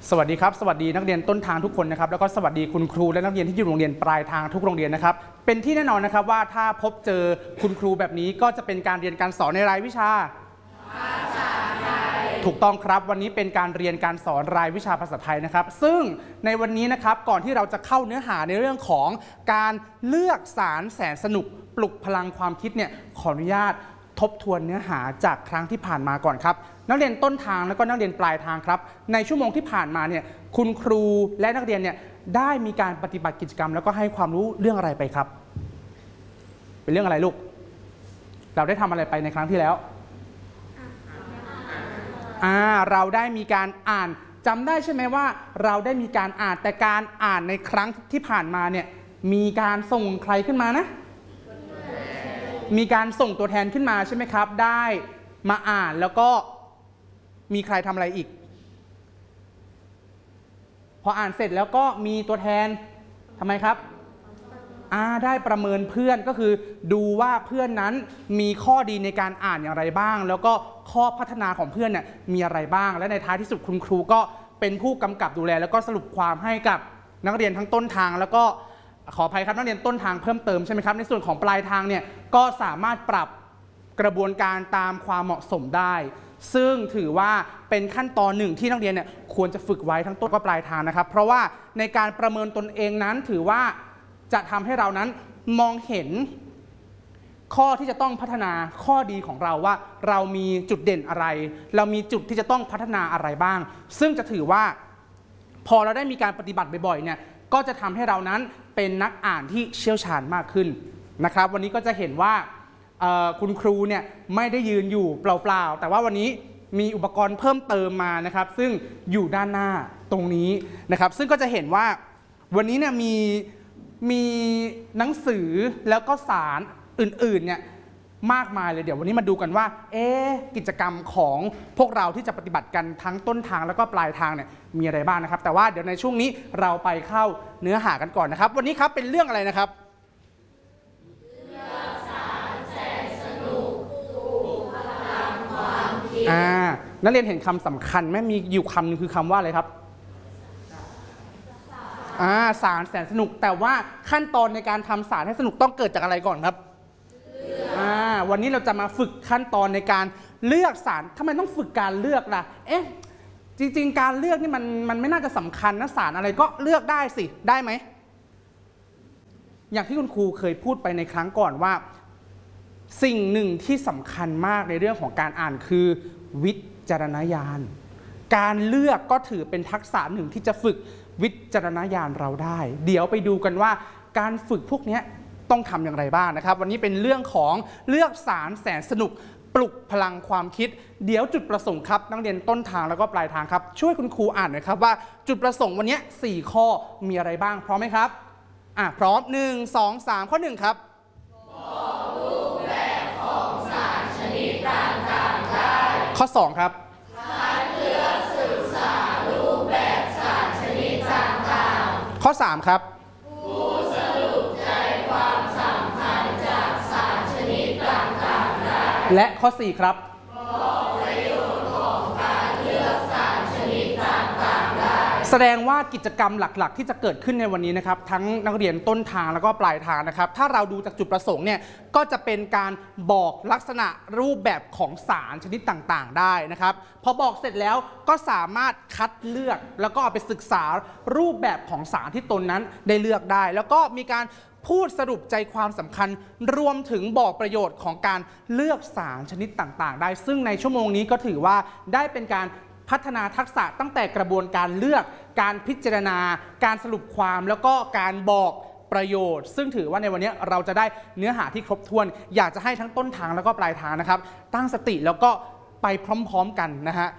สวัสดีครับสวัสดีนักเรียนต้นทางทุกคนนะครับแล้วก็สวัสดีคุณครูและนักเรียนที่อยู่โรงเรียนปลายทางทุกโรงเรียนนะครับเป็นที่แน่นอนนะครับว่าถ้าพบเจอคุณครูแบบนี้ก็จะเป็นการเรียนการสอนในรายวิชาภาษาไทยถูกต้องครับวันนี้เป็นการเรียนการสอนรายวิชาภาษาไทยนะครับซึ่งในวันนี้นะครับก่อนที่เราจะเข้าเนื้อหาในเรื่องของการเลือกสารแสนสนุกปลุกพลังความคิดเนี่ยขออนุญาตทบทวนเนื้อหาจากครั้งที่ผ่านมาก่อนครับนักเรียนต้นทางและก็นักเรียนปลายทางครับในชั่วโมงที่ผ่านมาเนี่ยคุณครูและนักเรียนเนี่ยได้มีการปฏิบัติกิจกรรมแล้วก็ให้ความรู้เรื่องอะไรไปครับเป็นเรื่องอะไรลูกเราได้ทำอะไรไปในครั้งที่แล้วเราได้มีการอ่านจำได้ใช่ไหมว่าเราได้มีการอ่านแต่การอ่านในครั้งที่ผ่านมาเนี่ยมีการส่งใครขึ้นมานะมีการส่งตัวแทนขึ้นมาใช่ไหมครับได้มาอ่านแล้วก็มีใครทำอะไรอีกพออ่านเสร็จแล้วก็มีตัวแทนทำไมครับได้ประเมินเพื่อนก็คือดูว่าเพื่อนนั้นมีข้อดีในการอ่านอย่างไรบ้างแล้วก็ข้อพัฒนาของเพื่อนเนี่ยมีอะไรบ้างและในท้ายที่สุดคุณครูก็เป็นผู้กำกับดูแลแล้วก็สรุปความให้กับนักเรียนทั้งต้นทางแล้วก็ขออภัยครับนักเรียนต้นทางเพิ่มเติมใช่ไหมครับในส่วนของปลายทางเนี่ยก็สามารถปรับกระบวนการตามความเหมาะสมได้ซึ่งถือว่าเป็นขั้นตอนหนึ่งที่นักเรียนเนี่ยควรจะฝึกไว้ทั้งต้นก็ปลายทางนะครับเพราะว่าในการประเมินตนเองนั้นถือว่าจะทำให้เรานั้นมองเห็นข้อที่จะต้องพัฒนาข้อดีของเราว่าเรามีจุดเด่นอะไรเรามีจุดที่จะต้องพัฒนาอะไรบ้างซึ่งจะถือว่าพอเราได้มีการปฏิบัติบ่อยๆเนี่ยก็จะทำให้เรานั้นเป็นนักอ่านที่เชี่ยวชาญมากขึ้นนะครับวันนี้ก็จะเห็นว่าคุณครูเนี่ยไม่ได้ยืนอยู่เปล่าๆแต่ว่าวันนี้มีอุปกรณ์เพิ่มเติมมานะครับซึ่งอยู่ด้านหน้าตรงนี้นะครับซึ่งก็จะเห็นว่าวันนี้เนี่ยมีหนังสือแล้วก็สารอื่นๆเนี่ยมากมายเลยเดี๋ยววันนี้มาดูกันว่ากิจกรรมของพวกเราที่จะปฏิบัติกันทั้งต้นทางแล้วก็ปลายทางเนี่ยมีอะไรบ้างนะครับแต่ว่าเดี๋ยวในช่วงนี้เราไปเข้าเนื้อหากันก่อนนะครับวันนี้ครับเป็นเรื่องอะไรนะครับนักเรียนเห็นคำสำคัญไหมมีอยู่คำนึงคือคำว่าอะไรครับสารแสนสนุกแต่ว่าขั้นตอนในการทำสารให้สนุกต้องเกิดจากอะไรก่อนครับวันนี้เราจะมาฝึกขั้นตอนในการเลือกสารทำไมต้องฝึกการเลือกล่ะจริงๆการเลือกนี่มันไม่น่าจะสำคัญนะสารอะไรก็เลือกได้สิได้ไหมอย่างที่คุณครูเคยพูดไปในครั้งก่อนว่าสิ่งหนึ่งที่สำคัญมากในเรื่องของการอ่านคือวิจารณญาณการเลือกก็ถือเป็นทักษะหนึ่งที่จะฝึกวิจารณญาณเราได้เดี๋ยวไปดูกันว่าการฝึกพวกนี้ต้องทำอย่างไรบ้างนะครับวันนี้เป็นเรื่องของเลือกสารแสนสนุกปลุกพลังความคิดเดี๋ยวจุดประสงค์ครับนักเรียนต้นทางแล้วก็ปลายทางครับช่วยคุณครูอ่านหน่อยครับว่าจุดประสงค์วันนี้4ข้อมีอะไรบ้างพร้อมไหมครับพร้อม1 2 3ข้อ1ครับบอกรูปแบบของสารชนิดต่างๆได้ข้อ2ครับคัดเลือกศึกษารูปแบบสารชนิดต่างๆข้อ3ครับผู้สรุปใจความสำคัญจากสารชนิดต่างๆได้และข้อ4ครับบอกประโยชน์ของการเลือกสารชนิดต่างๆได้แสดงว่ากิจกรรมหลักๆที่จะเกิดขึ้นในวันนี้นะครับทั้งนักเรียนต้นทางแล้วก็ปลายทางนะครับถ้าเราดูจากจุดประสงค์เนี่ยก็จะเป็นการบอกลักษณะรูปแบบของสารชนิดต่างๆได้นะครับพอบอกเสร็จแล้วก็สามารถคัดเลือกแล้วก็เอาไปศึกษารูปแบบของสารที่ตนนั้นได้เลือกได้แล้วก็มีการพูดสรุปใจความสำคัญรวมถึงบอกประโยชน์ของการเลือกสารชนิดต่างๆได้ซึ่งในชั่วโมงนี้ก็ถือว่าได้เป็นการพัฒนาทักษะตั้งแต่กระบวนการเลือกการพิจารณาการสรุปความแล้วก็การบอกประโยชน์ซึ่งถือว่าในวันนี้เราจะได้เนื้อหาที่ครบถ้วนอยากจะให้ทั้งต้นทางแล้วก็ปลายทางนะครับตั้งสติแล้วก็ไปพร้อมๆกันนะฮะ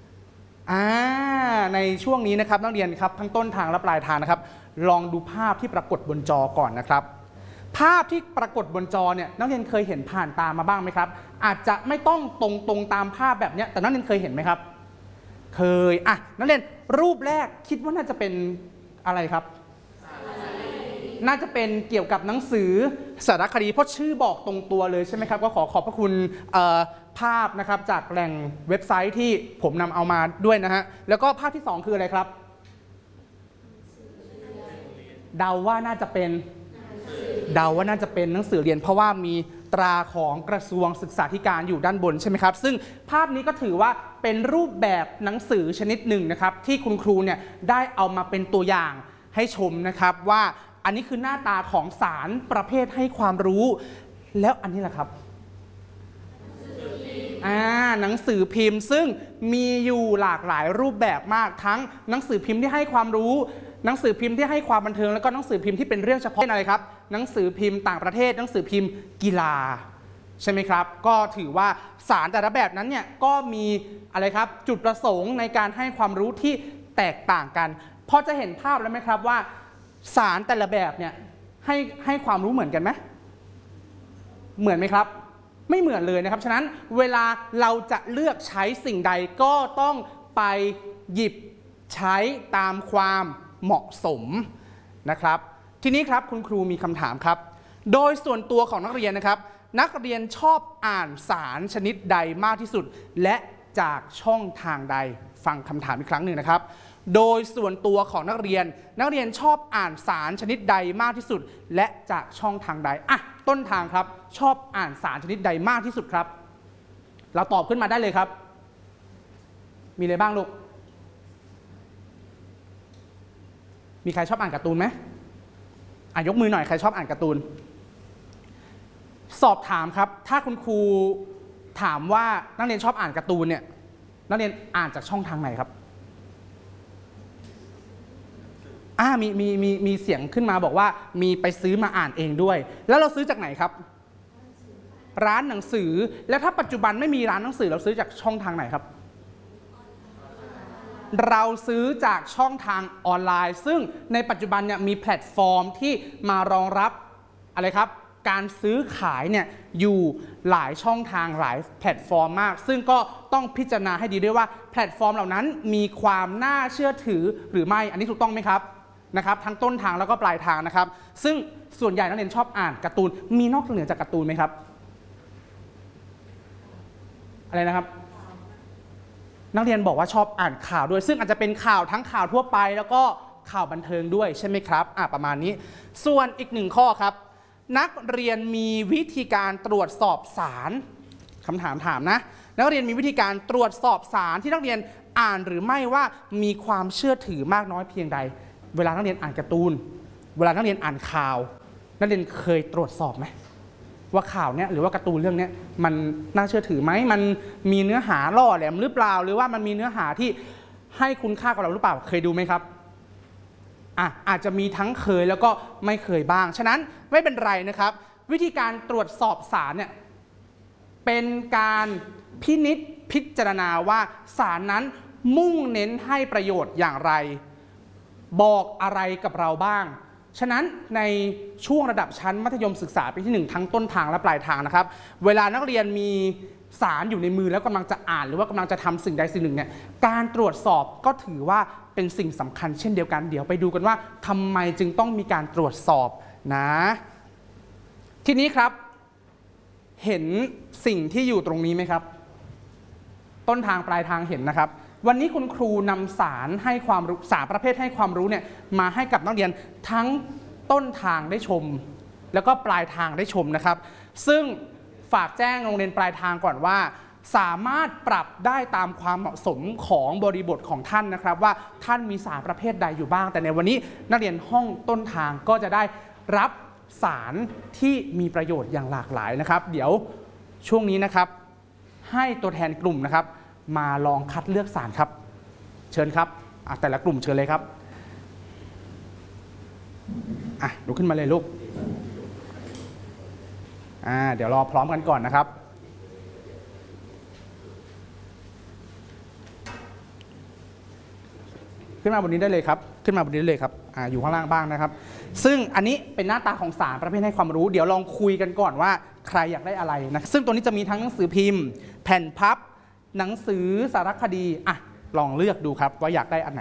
ในช่วงนี้นะครับนักเรียนครับทั้งต้นทางและปลายทางนะครับลองดูภาพที่ปรากฏบนจอก่อนนะครับภาพที่ปรากฏบนจอเนี่ยนักเรียนเคยเห็นผ่านตามาบ้างไหมครับอาจจะไม่ต้องตรงตามภาพแบบนี้แต่นักเรียนเคยเห็นไหมครับเคยนักเรียนรูปแรกคิดว่าน่าจะเป็นอะไรครับน่าจะเป็นเกี่ยวกับหนังสือสารคดีเพราะชื่อบอกตรงตัวเลยใช่ไหมครับก็ขอบพระคุณภาพนะครับจากแหล่งเว็บไซต์ที่ผมนำเอามาด้วยนะฮะแล้วก็ภาพที่2คืออะไรครับเดาว่าน่าจะเป็นหนังสือเรียนเพราะว่ามีตราของกระทรวงศึกษาธิการอยู่ด้านบนใช่ไหมครับซึ่งภาพนี้ก็ถือว่าเป็นรูปแบบหนังสือชนิดหนึ่งนะครับที่คุณครูเนี่ยได้เอามาเป็นตัวอย่างให้ชมนะครับว่าอันนี้คือหน้าตาของสารประเภทให้ความรู้แล้วอันนี้แหละครับหนังสือพิมพ์ซึ่งมีอยู่หลากหลายรูปแบบมากทั้งหนังสือพิมพ์ที่ให้ความรู้หนังสือพิมพ์ที่ให้ความบันเทิงแล้วก็หนังสือพิมพ์ที่เป็นเรื่องเฉพาะอะไรครับหนังสือพิมพ์ต่างประเทศหนังสือพิมพ์กีฬาใช่ไหมครับก็ถือว่าสารแต่ละแบบนั้นเนี่ยก็มีอะไรครับจุดประสงค์ในการให้ความรู้ที่แตกต่างกันพอจะเห็นภาพแล้วไหมครับว่าสารแต่ละแบบเนี่ยให้ความรู้เหมือนกันไหมเหมือนไหมครับไม่เหมือนเลยนะครับฉะนั้นเวลาเราจะเลือกใช้สิ่งใดก็ต้องไปหยิบใช้ตามความเหมาะสมนะครับทีนี้ครับคุณครูมีคำถามครับโดยส่วนตัวของนักเรียนนะครับนักเรียนชอบอ่านสารชนิดใดมากที่สุดและจากช่องทางใดฟังคำถามอีกครั้งหนึ่งนะครับโดยส่วนตัวของนักเรียนชอบอ่านสารชนิดใดมากที่สุดและจากช่องทางใดต้นทางครับชอบอ่านสารชนิดใดมากที่สุดครับเราตอบขึ้นมาได้เลยครับมีอะไรบ้างลูกมีใครชอบอ่านการ์ตูนไหมยกมือหน่อยใครชอบอ่านการ์ตูนสอบถามครับถ้าคุณครูถามว่านักเรียนชอบอ่านการ์ตูนเนี่ยนักเรียนอ่านจากช่องทางไหนครับมีเสียงขึ้นมาบอกว่ามีไปซื้อมาอ่านเองด้วยแล้วเราซื้อจากไหนครับร้านหนังสือแล้วถ้าปัจจุบันไม่มีร้านหนังสือเราซื้อจากช่องทางไหนครับเราซื้อจากช่องทางออนไลน์ซึ่งในปัจจุบันเนี่ยมีแพลตฟอร์มที่มารองรับอะไรครับการซื้อขายเนี่ยอยู่หลายช่องทางหลายแพลตฟอร์มมากซึ่งก็ต้องพิจารณาให้ดีด้วยว่าแพลตฟอร์มเหล่านั้นมีความน่าเชื่อถือหรือไม่อันนี้ถูกต้องไหมครับนะครับทั้งต้นทางแล้วก็ปลายทางนะครับซึ่งส่วนใหญ่นักเรียนชอบอ่านการ์ตูนมีนอกเหนือจากการ์ตูนไหมครับอะไรนะครับนักเรียนบอกว่าชอบอ่านข่าวด้วยซึ่งอาจจะเป็นข่าวทั้งข่าวทั่วไปแล้วก็ข่าวบันเทิงด้วยใช่ไหมครับประมาณนี้ส่วนอีกหนึ่งข้อครับนักเรียนมีวิธีการตรวจสอบสารคำถามนะนักเรียนมีวิธีการตรวจสอบสารที่นักเรียนอ่านหรือไม่ว่ามีความเชื่อถือมากน้อยเพียงใดเวลานักเรียนอ่านการ์ตูนเวลานักเรียนอ่านข่าวนักเรียนเคยตรวจสอบไหมว่าข่าวเนี้ยหรือว่าการ์ตูนเรื่องนี้มันน่าเชื่อถือไหมมันมีเนื้อหาล่อแหลมหรือเปล่าหรือว่ามันมีเนื้อหาที่ให้คุณค่ากับเราหรือเปล่าเคยดูไหมครับอาจจะมีทั้งเคยแล้วก็ไม่เคยบ้างฉะนั้นไม่เป็นไรนะครับวิธีการตรวจสอบสารเนี่ยเป็นการพินิจพิจารณาว่าสารนั้นมุ่งเน้นให้ประโยชน์อย่างไรบอกอะไรกับเราบ้างฉะนั้นในช่วงระดับชั้นมัธยมศึกษาปีที่1ทั้งต้นทางและปลายทางนะครับเวลานักเรียนมีสารอยู่ในมือแล้วกำลังจะอ่านหรือว่ากำลังจะทำสิ่งใดสิ่งหนึ่งเนี่ยการตรวจสอบก็ถือว่าเป็นสิ่งสำคัญเช่นเดียวกันเดี๋ยวไปดูกันว่าทำไมจึงต้องมีการตรวจสอบนะทีนี้ครับเห็นสิ่งที่อยู่ตรงนี้ไหมครับต้นทางปลายทางเห็นนะครับวันนี้คุณครูนำสารให้ความรู้สารประเภทให้ความรู้เนี่ยมาให้กับนักเรียนทั้งต้นทางได้ชมแล้วก็ปลายทางได้ชมนะครับซึ่งฝากแจ้งโรงเรียนปลายทางก่อนว่าสามารถปรับได้ตามความเหมาะสมของบริบทของท่านนะครับว่าท่านมีสารประเภทใดอยู่บ้างแต่ในวันนี้นักเรียนห้องต้นทางก็จะได้รับสารที่มีประโยชน์อย่างหลากหลายนะครับเดี๋ยวช่วงนี้นะครับให้ตัวแทนกลุ่มนะครับมาลองคัดเลือกสารครับเชิญครับแต่ละกลุ่มเชิญเลยครับลุกขึ้นมาเลยลูกเดี๋ยวรอพร้อมกันก่อนนะครับขึ้นมาบนนี้ได้เลยครับขึ้นมาบนนี้เลยครับอยู่ข้างล่างบ้างนะครับซึ่งอันนี้เป็นหน้าตาของสารประเภทให้ความรู้เดี๋ยวลองคุยกันก่อนว่าใครอยากได้อะไรนะซึ่งตัวนี้จะมีทั้งหนังสือพิมพ์แผ่นพับหนังสือสารคดีลองเลือกดูครับว่าอยากได้อันไหน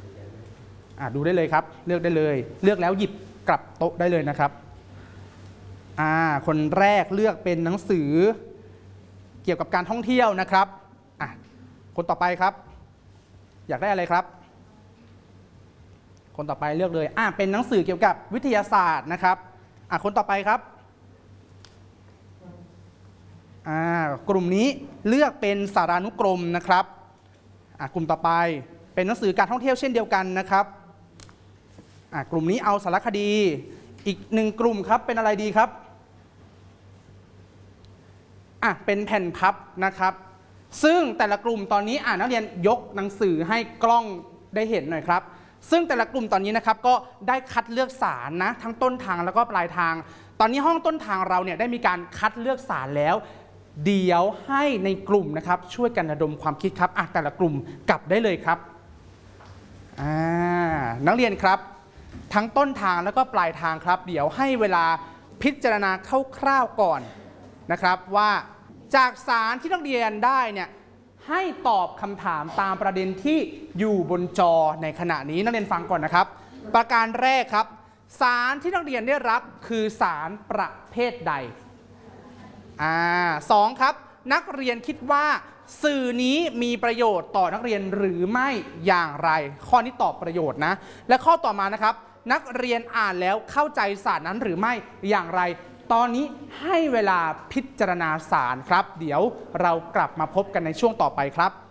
ดูได้เลยครับเลือกได้เลยเลือกแล้วหยิบกลับโต๊ะได้เลยนะครับคนแรกเลือกเป็นหนังสือเกี่ยวกับการท่องเที่ยวนะครับคนต่อไปครับอยากได้อะไรครับคนต่อไปเลือกเลยเป็นหนังสือเกี่ยวกับวิทยาศาสตร์นะครับคนต่อไปครับกลุ่มนี้เลือกเป็นสารานุกรมนะครับกลุ่มต่อไปเป็นหนังสือการท่องเที่ยวเช่นเดียวกันนะครับกลุ่มนี้เอาสารคดีอีกหนึ่งกลุ่มครับเป็นอะไรดีครับเป็นแผ่นพับนะครับซึ่งแต่ละกลุ่มตอนนี้นักเรียนยกหนังสือให้กล้องได้เห็นหน่อยครับซึ่งแต่ละกลุ่มตอนนี้นะครับก็ได้คัดเลือกสารนะทั้งต้นทางแล้วก็ปลายทางตอนนี้ห้องต้นทางเราเนี่ยได้มีการคัดเลือกสารแล้วเดี๋ยวให้ในกลุ่มนะครับช่วยกันระดมความคิดครับแต่ละกลุ่มกลับได้เลยครับนักเรียนครับทั้งต้นทางแล้วก็ปลายทางครับเดี๋ยวให้เวลาพิจารณาคร่าวๆก่อนนะครับว่าจากสารที่นักเรียนได้เนี่ยให้ตอบคำถามตามประเด็นที่อยู่บนจอในขณะนี้นักเรียนฟังก่อนนะครับประการแรกครับสารที่นักเรียนได้รับคือสารประเภทใด2ครับนักเรียนคิดว่าสื่อนี้มีประโยชน์ต่อนักเรียนหรือไม่อย่างไรข้อนี้ตอบประโยชน์นะและข้อต่อมานะครับนักเรียนอ่านแล้วเข้าใจสารนั้นหรือไม่อย่างไรตอนนี้ให้เวลาพิจารณาสารครับเดี๋ยวเรากลับมาพบกันในช่วงต่อไปครับ